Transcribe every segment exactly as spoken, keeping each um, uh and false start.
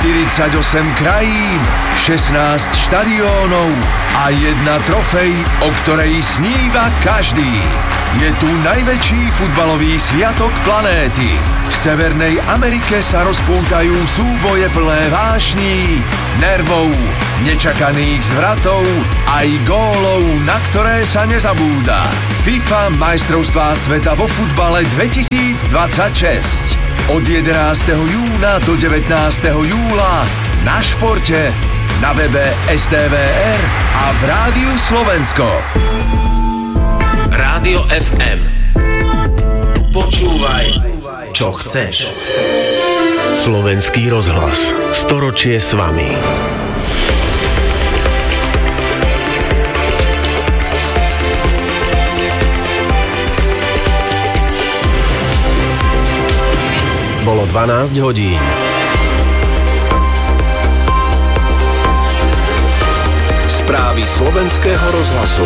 štyridsaťosem krajín, šestnásť štadiónov a jedna trofej, o ktorej sníva každý. Je tu najväčší futbalový sviatok planéty. V Severnej Amerike sa rozpútajú súboje plné vášní, nervov, nečakaných zvratov aj gólov, na ktoré sa nezabúda. FIFA majstrovstvá sveta vo futbale dvetisícdvadsaťšesť. Od jedenásteho júna do devätnásteho júla na športe, na webe es té vé er a v Rádiu Slovensko. Rádio ef em. Počúvaj, čo chceš. Slovenský rozhlas. Storočie s vami. Bolo dvanásť hodín. Správy Slovenského rozhlasu.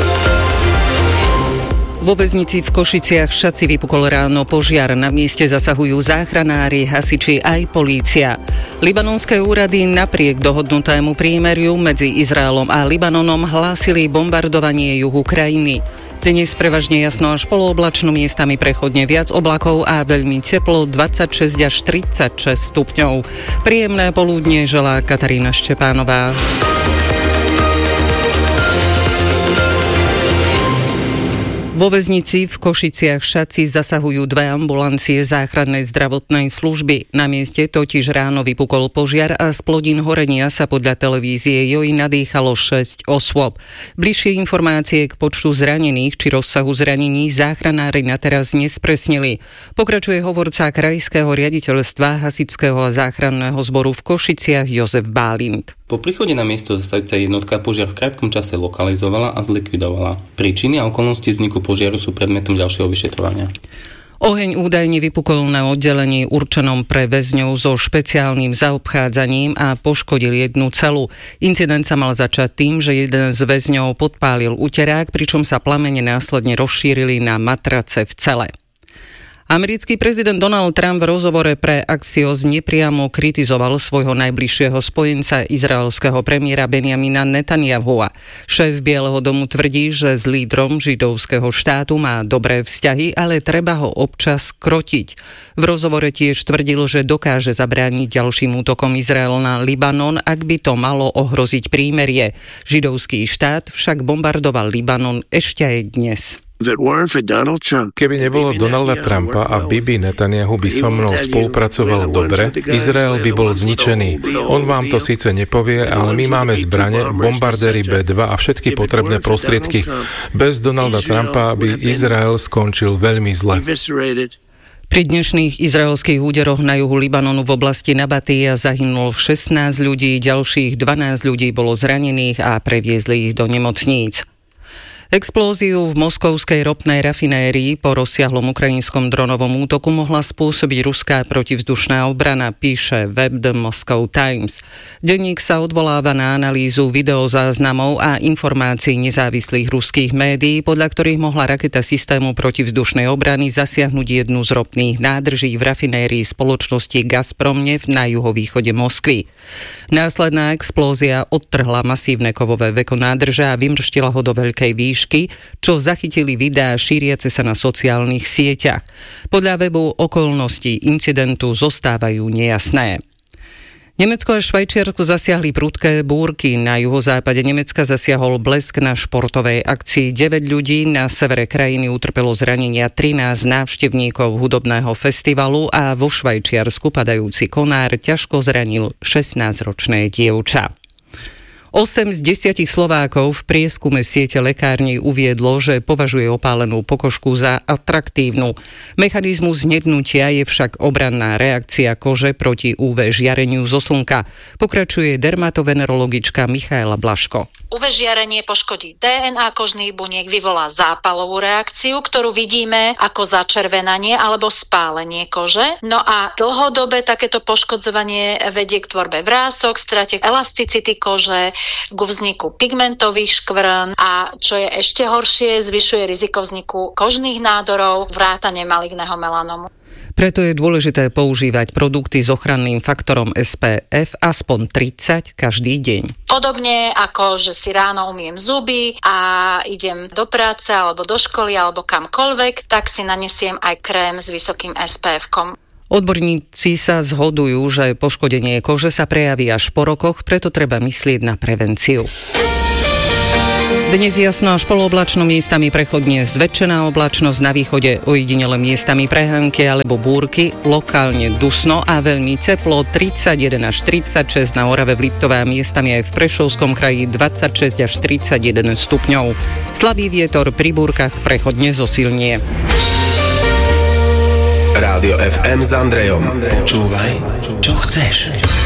Vo väznici v Košiciach Šaci vypukol ráno požiar. Na mieste zasahujú záchranári, hasiči aj polícia. Libanonské úrady napriek dohodnutému prímeriu medzi Izraelom a Libanonom hlásili bombardovanie juhu krajiny. Dnes prevažne jasno až polooblačno, miestami prechodne viac oblakov a veľmi teplo, dvadsaťšesť až tridsaťšesť stupňov. Príjemné poludnie želá Katarína Štepánová. Vo väznici v Košiciach Šaci zasahujú dve ambulancie záchrannej zdravotnej služby. Na mieste totiž ráno vypukol požiar a z plodín horenia sa podľa televízie Joj nadýchalo šesť osôb. Bližšie informácie k počtu zranených či rozsahu zranení záchranári na teraz nespresnili. Pokračuje hovorca krajského riaditeľstva hasičského a záchranného zboru v Košiciach Jozef Bálint. Po príchode na miesto zasahujúca jednotka požiar v krátkom čase lokalizovala a zlikvidovala. Príčiny a okolnosti vzniku požiaru sú predmetom ďalšieho vyšetrovania. Oheň údajne vypukol na oddelení určenom pre väzňov so špeciálnym zaobchádzaním a poškodil jednu celu. Incident sa mal začať tým, že jeden z väzňov podpálil uterák, pričom sa plamene následne rozšírili na matrace v cele. Americký prezident Donald Trump v rozhovore pre Axios nepriamo kritizoval svojho najbližšieho spojenca, izraelského premiéra Benjamina Netanyahua. Šéf Bieleho domu tvrdí, že s lídrom židovského štátu má dobré vzťahy, ale treba ho občas krotiť. V rozhovore tiež tvrdil, že dokáže zabrániť ďalším útokom Izrael na Libanon, ak by to malo ohroziť prímerie. Židovský štát však bombardoval Libanon ešte aj dnes. Keby nebolo Donalda Trumpa a Bibi Netanyahu by so mnou spolupracoval dobre, Izrael by bol zničený. On vám to síce nepovie, ale my máme zbrane, bombardéry bé dva a všetky potrebné prostriedky. Bez Donalda Trumpa by Izrael skončil veľmi zle. Pri dnešných izraelských úderoch na juhu Libanonu v oblasti Nabatia zahynulo šestnásť ľudí, ďalších dvanásť ľudí bolo zranených a previezli ich do nemocníc. Explóziu v moskovskej ropnej rafinérii po rozsiahlom ukrajinskom dronovom útoku mohla spôsobiť ruská protivzdušná obrana, píše web The Moscow Times. Denník sa odvoláva na analýzu videozáznamov a informácií nezávislých ruských médií, podľa ktorých mohla raketa systému protivzdušnej obrany zasiahnuť jednu z ropných nádrží v rafinérii spoločnosti Gazpromneft na juhovýchode Moskvy. Následná explózia odtrhla masívne kovové veko nádrže a vymrštila ho do veľkej výšky, čo zachytili videá šíriace sa na sociálnych sieťach. Podľa webu okolnosti incidentu zostávajú nejasné. Nemecko a Švajčiarsko zasiahli prudké búrky. Na juhozápade Nemecka zasiahol blesk na športovej akcii. deväť ľudí, na severe krajiny utrpelo zranenia trinásť návštevníkov hudobného festivalu a vo Švajčiarsku padajúci konár ťažko zranil šestnásťročné dievča. osem z desiatich Slovákov v prieskume siete lekární uviedlo, že považuje opálenú pokožku za atraktívnu. Mechanizmus nednutia je však obranná reakcia kože proti ú vé žiareniu zo slnka. Pokračuje dermatovenerologička Michaela Blaško. ú vé žiarenie poškodí dé en á kožných buniek, vyvolá zápalovú reakciu, ktorú vidíme ako začervenanie alebo spálenie kože. No a dlhodobé takéto poškodzovanie vedie k tvorbe vrások, strate elasticity kože, k vzniku pigmentových škvrn a čo je ešte horšie, zvyšuje riziko vzniku kožných nádorov, vrátane maligného melanomu. Preto je dôležité používať produkty s ochranným faktorom es pé ef aspoň tridsať každý deň. Podobne ako, že si ráno umiem zuby a idem do práce alebo do školy alebo kamkoľvek, tak si nanesiem aj krém s vysokým es pé efkom. Odborníci sa zhodujú, že poškodenie kože sa prejaví až po rokoch, preto treba myslieť na prevenciu. Dnes jasno až polooblačno, miestami prechodne zväčšená oblačnosť, na východe ojedinele miestami prehánky alebo búrky, lokálne dusno a veľmi teplo, tridsaťjeden až tridsaťšesť, na Orave, v Liptove a miestami aj v Prešovskom kraji dvadsaťšesť až tridsaťjeden stupňov. Slabý vietor, pri búrkach prechodne zosilnie. Rádio ef em s Andrejom. Počúvaj, čo chceš.